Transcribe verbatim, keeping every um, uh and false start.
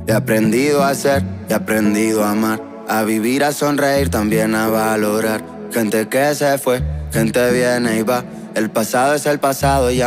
He aprendido a ser, he aprendido a amar, a vivir, a sonreír, también a valorar. Gente que se fue, gente viene y va. El pasado es el pasado y